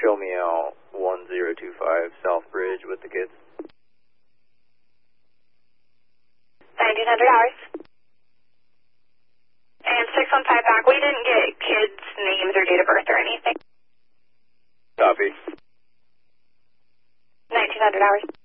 Romeo 1025 South Bridge with the kids. 1900 hours. And 615 back, we didn't get kids' names or date of birth or anything. Copy. 1900 hours.